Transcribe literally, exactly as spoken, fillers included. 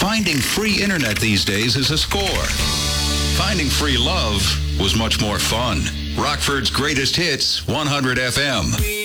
Finding free internet these days is a score. Finding free love was much more fun. Rockford's greatest hits, one hundred F M.